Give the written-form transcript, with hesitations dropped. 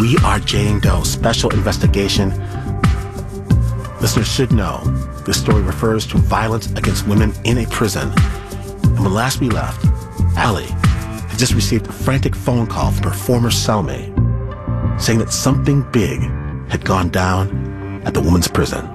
We Are Jane Doe special investigation. Listeners should know this story refers to violence against women in a prison. And when last we left, Allie had just received a frantic phone call from her former cellmate saying that something big had gone down at the woman's prison.